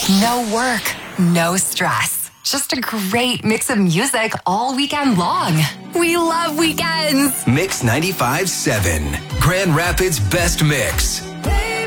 No work, no stress. Just a great mix of music all weekend long. We love weekends. Mix 95.7, Grand Rapids' best mix.